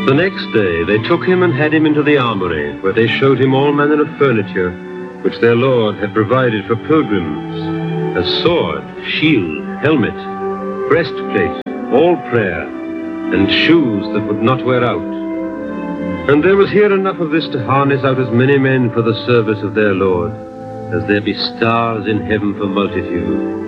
The next day they took him and had him into the armory, where they showed him all manner of furniture, which their Lord had provided for pilgrims, a sword, shield, helmet, breastplate, all-prayer, and shoes that would not wear out. And there was here enough of this to harness out as many men for the service of their Lord, as there be stars in heaven for multitude.